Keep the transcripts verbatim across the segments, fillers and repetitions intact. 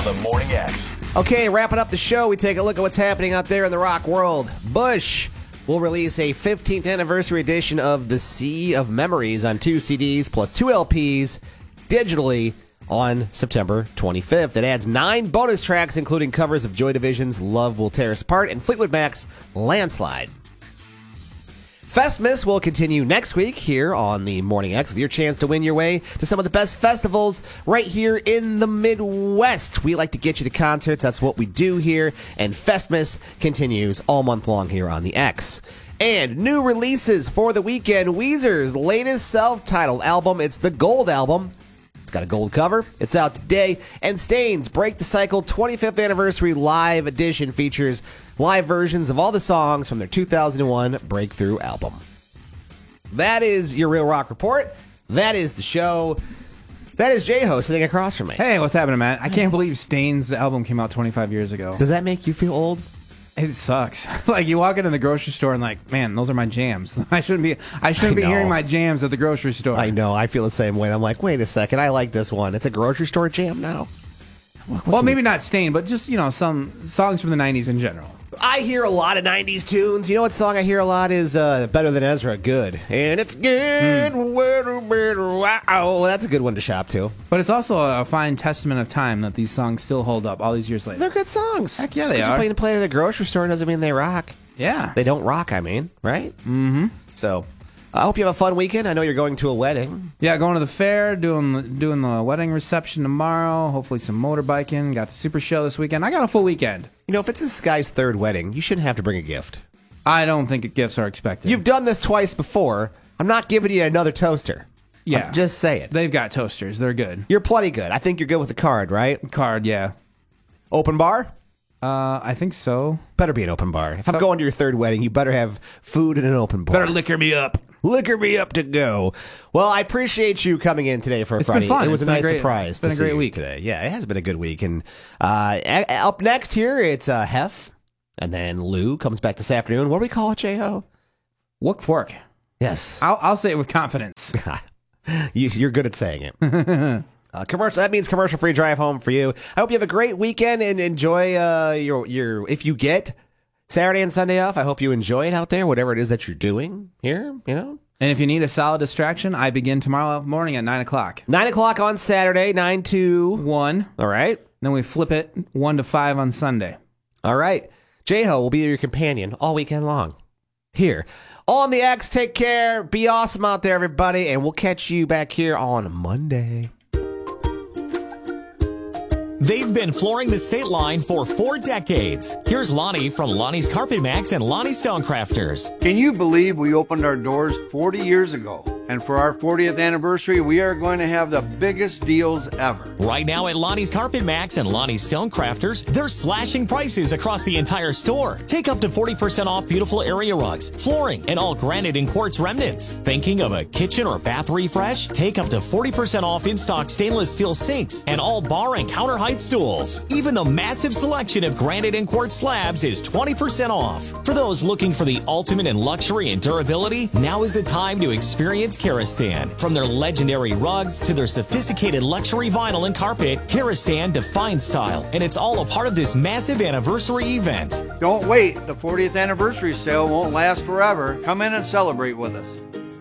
on the Morning X. Okay, wrapping up the show, we take a look at what's happening out there in the rock world. Bush will release a fifteenth anniversary edition of The Sea of Memories on two C Ds plus two L Ps digitally on September twenty-fifth. It adds nine bonus tracks, including covers of Joy Division's Love Will Tear Us Apart and Fleetwood Mac's Landslide. Festmas will continue next week here on the Morning X with your chance to win your way to some of the best festivals right here in the Midwest. We like to get you to concerts. That's what we do here. And Festmas continues all month long here on the X. And new releases for the weekend. Weezer's latest self-titled album. It's the Gold Album. It's got a gold cover. It's out today. And Stain's Break the Cycle twenty-fifth Anniversary Live Edition features live versions of all the songs from their two thousand one Breakthrough album. That is your Real Rock Report. That is the show. That is J-Ho sitting across from me. Hey, what's happening, man? I can't believe Stain's album came out twenty-five years ago. Does that make you feel old? It sucks. Like, you walk into the grocery store and like, man, those are my jams. I shouldn't be I shouldn't I be know. hearing my jams at the grocery store. I know. I feel the same way. I'm like, wait a second. I like this one. It's a grocery store jam now. What, what well, can maybe you- not Stain, but just, you know, some songs from the nineties in general. I hear a lot of nineties tunes. You know what song I hear a lot is uh, Better Than Ezra, Good. And it's good. Mm. Wow. That's a good one to shop to. But it's also a fine testament of time that these songs still hold up all these years later. They're good songs. Heck yeah, Just they 'cause are. you play, play at a grocery store doesn't mean they rock. Yeah. They don't rock, I mean, right? Mm-hmm. So I hope you have a fun weekend. I know you're going to a wedding. Yeah, going to the fair, doing doing the wedding reception tomorrow, hopefully some motorbiking. Got the Super Show this weekend. I got a full weekend. You know, if it's this guy's third wedding, you shouldn't have to bring a gift. I don't think gifts are expected. You've done this twice before. I'm not giving you another toaster. Yeah. I'm just say it. They've got toasters. They're good. You're plenty good. I think you're good with the card, right? Card, yeah. Open bar? Uh, I think so. Better be an open bar. If I'm going to your third wedding, you better have food and an open bar. Better liquor me up. Liquor me up to go. Well, I appreciate you coming in today for a It's been Friday. fun. It was It's a been a nice great- surprise it's been to a great see you week. today. Yeah, it has been a good week. And uh, a- up next here, it's uh, Hef, and then Lou comes back this afternoon. What do we call it, J-Ho? Wook fork. Yes. I'll, I'll say it with confidence. you, you're good at saying it. Uh, commercial. That means commercial-free drive home for you. I hope you have a great weekend and enjoy uh, your your. If you get Saturday and Sunday off, I hope you enjoy it out there. Whatever it is that you're doing here, you know. And if you need a solid distraction, I begin tomorrow morning at nine o'clock. Nine o'clock on Saturday. Nine to One. all right. Then we flip it one to five on Sunday. All right. J-Ho will be your companion all weekend long. Here on the X. Take care. Be awesome out there, everybody, and we'll catch you back here on Monday. They've been flooring the state line for four decades. Here's Lonnie from Lonnie's Carpet Max and Lonnie Stonecrafters. Can you believe we opened our doors forty years ago? And for our fortieth anniversary, we are going to have the biggest deals ever. Right now at Lonnie's Carpet Max and Lonnie's Stonecrafters, they're slashing prices across the entire store. Take up to forty percent off beautiful area rugs, flooring, and all granite and quartz remnants. Thinking of a kitchen or bath refresh? Take up to forty percent off in-stock stainless steel sinks and all bar and counter height stools. Even the massive selection of granite and quartz slabs is twenty percent off. For those looking for the ultimate in luxury and durability, now is the time to experience Karastan. From their legendary rugs to their sophisticated luxury vinyl and carpet, Karastan defines style, and it's all a part of this massive anniversary event. Don't wait. The fortieth anniversary sale won't last forever. Come in and celebrate with us.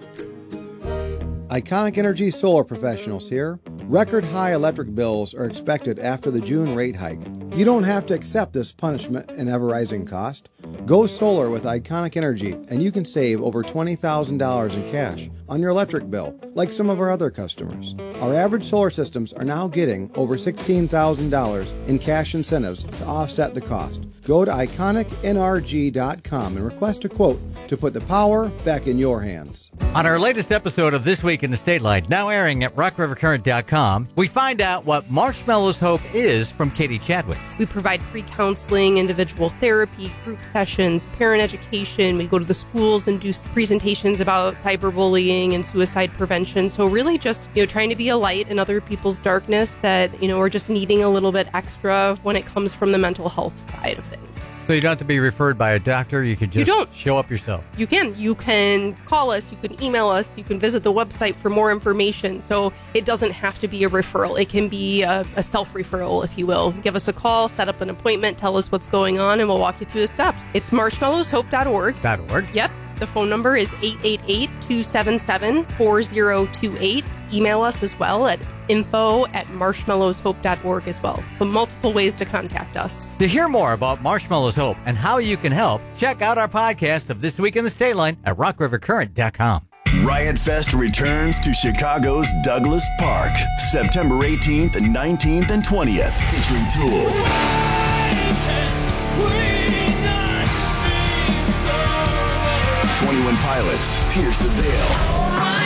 Iconic Energy Solar Professionals here. Record high electric bills are expected after the June rate hike. You don't have to accept this punishment and ever-rising cost. Go solar with Iconic Energy, and you can save over twenty thousand dollars in cash on your electric bill, like some of our other customers. Our average solar systems are now getting over sixteen thousand dollars in cash incentives to offset the cost. Go to iconic n r g dot com and request a quote to put the power back in your hands. On our latest episode of This Week in the State Line, now airing at rock river current dot com, we find out what Marshmallow's Hope is from Katie Chadwick. We provide free counseling, individual therapy, group sessions, parent education. We go to the schools and do presentations about cyberbullying and suicide prevention. So really just, you know, trying to be a light in other people's darkness that, you know, are just needing a little bit extra when it comes from the mental health side of things. So you don't have to be referred by a doctor. You can just You don't. show up yourself. You can. You can call us. You can email us. You can visit the website for more information. So it doesn't have to be a referral. It can be a, a self-referral, if you will. Give us a call, set up an appointment, tell us what's going on, and we'll walk you through the steps. It's marshmallows hope dot org. .org. Yep. The phone number is eight eight eight, two seven seven, four zero two eight. Email us as well at info at marshmallows hope dot org as well. So multiple ways to contact us. To hear more about Marshmallows Hope and how you can help, check out our podcast of This Week in the State Line at rock river current dot com. Riot Fest returns to Chicago's Douglas Park, September eighteenth, nineteenth, and twentieth, featuring Tool, twenty-one Pilots, Pierce the Veil,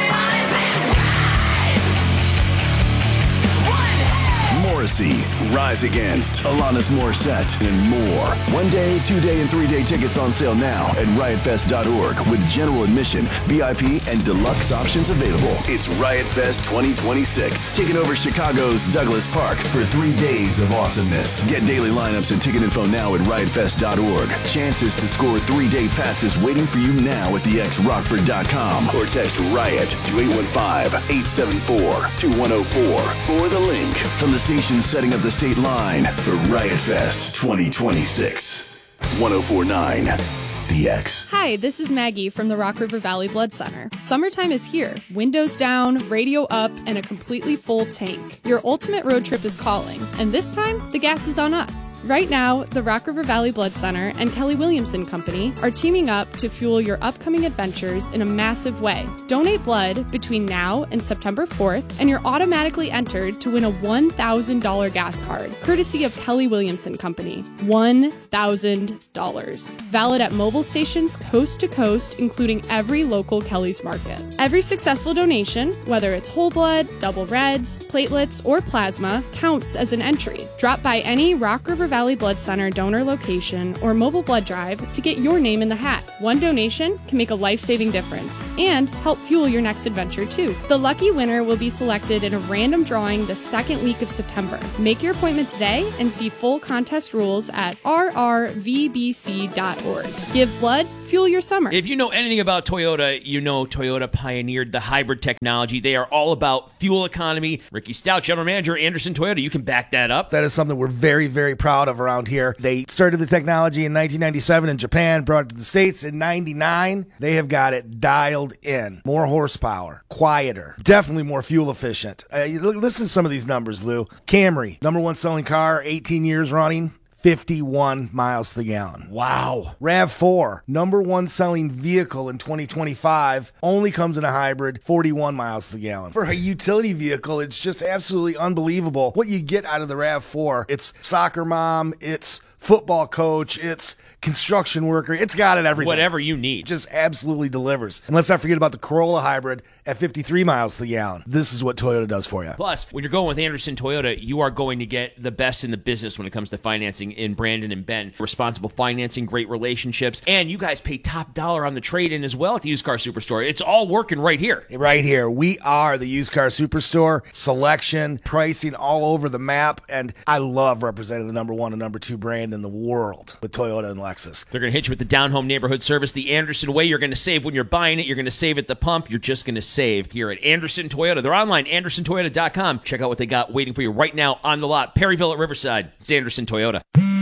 Morrissey, Rise Against, Alanis Morissette, and more. One day, two day, and three day tickets on sale now at riot fest dot org with general admission, V I P, and deluxe options available. It's Riot Fest twenty twenty-six, taking over Chicago's Douglas Park for three days of awesomeness. Get daily lineups and ticket info now at riot fest dot org. Chances to score three day passes waiting for you now at the x rockford dot com or text RIOT to eight one five, eight seven four, two one zero four for the link from the station setting up the state line for Riot Fest twenty twenty-six. one oh four point nine The X. Hi, this is Maggie from the Rock River Valley Blood Center. Summertime is here. Windows down, radio up, and a completely full tank. Your ultimate road trip is calling, and this time, the gas is on us. Right now, the Rock River Valley Blood Center and Kelly Williamson Company are teaming up to fuel your upcoming adventures in a massive way. Donate blood between now and September fourth, and you're automatically entered to win a one thousand dollars gas card, courtesy of Kelly Williamson Company. one thousand dollars. Valid at mobile stations coast to coast, including every local Kelly's Market. Every successful donation, whether it's whole blood, double reds, platelets, or plasma, counts as an entry. Drop by any Rock River Valley Blood Center donor location or mobile blood drive to get your name in the hat. One donation can make a life-saving difference and help fuel your next adventure too. The lucky winner will be selected in a random drawing the second week of September. Make your appointment today and see full contest rules at r r v b c dot org. Give blood, fuel your summer. If you know anything about Toyota, you know Toyota pioneered the hybrid technology. They are all about fuel economy. Ricky Stout, General Manager, Anderson Toyota, you can back that up. That is something we're very, very proud of around here. They started the technology in nineteen ninety-seven in Japan, brought it to the States in ninety-nine. They have got it dialed in. More horsepower, quieter, definitely more fuel efficient. Uh, listen to some of these numbers, Lou. Camry, number one selling car, eighteen years running. fifty-one miles to the gallon. Wow. RAV four, number one selling vehicle in twenty twenty-five, only comes in a hybrid, forty-one miles to the gallon. For a utility vehicle, it's just absolutely unbelievable what you get out of the RAV four. It's soccer mom, it's football coach, it's construction worker, it's got it everything. Whatever you need. It just absolutely delivers. And let's not forget about the Corolla hybrid at fifty-three miles to the gallon. This is what Toyota does for you. Plus, when you're going with Anderson Toyota, you are going to get the best in the business when it comes to financing in Brandon and Ben. Responsible financing, great relationships, and you guys pay top dollar on the trade-in as well at the Used Car Superstore. It's all working right here. Right here. We are the Used Car Superstore. Selection, pricing all over the map, and I love representing the number one and number two brand in the world with Toyota and Lexus. They're going to hit you with the down-home neighborhood service the Anderson way. You're going to save when you're buying it. You're going to save at the pump. You're just going to save here at Anderson Toyota. They're online, anderson toyota dot com. Check out what they got waiting for you right now on the lot. Perryville at Riverside. It's Anderson Toyota.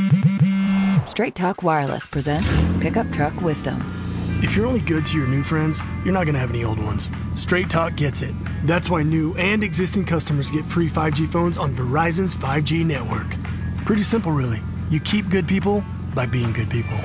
Straight Talk Wireless presents Pickup Truck Wisdom. If you're only good to your new friends, you're not going to have any old ones. Straight Talk gets it. That's why new and existing customers get free five G phones on Verizon's five G network. Pretty simple, really. You keep good people by being good people.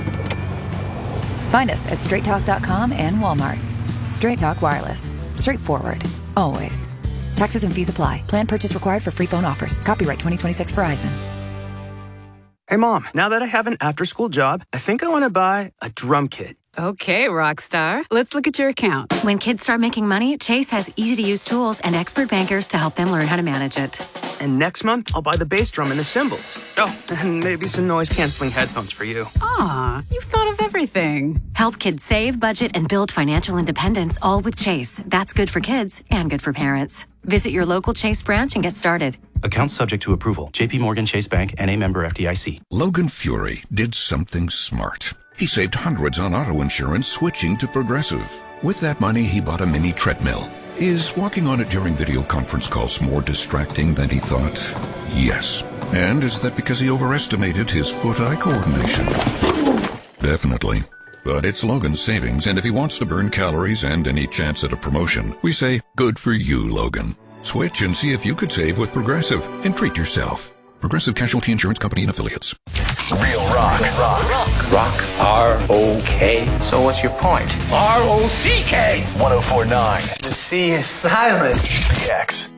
Find us at straight talk dot com and Walmart. Straight Talk Wireless. Straightforward. Always. Taxes and fees apply. Plan purchase required for free phone offers. Copyright twenty twenty-six Verizon. Hey, Mom, now that I have an after-school job, I think I want to buy a drum kit. Okay, Rockstar. Let's look at your account. When kids start making money, Chase has easy-to-use tools and expert bankers to help them learn how to manage it. And next month, I'll buy the bass drum and the cymbals. Oh, and maybe some noise-canceling headphones for you. Aw, you've thought of everything. Help kids save, budget, and build financial independence, all with Chase. That's good for kids and good for parents. Visit your local Chase branch and get started. Account subject to approval. J P Morgan Chase Bank, N A member F D I C. Logan Fury did something smart. He saved hundreds on auto insurance switching to Progressive. With that money, he bought a mini treadmill. Is walking on it during video conference calls more distracting than he thought? Yes. And is that because he overestimated his foot-eye coordination? Definitely. But it's Logan's savings, and if he wants to burn calories and any chance at a promotion, we say, good for you, Logan. Switch and see if you could save with Progressive and treat yourself. Progressive Casualty Insurance Company and Affiliates. Real rock. Rock. Rock. Rock. R O K. So what's your point? R O C K. one oh four point nine. The C is silent. The X.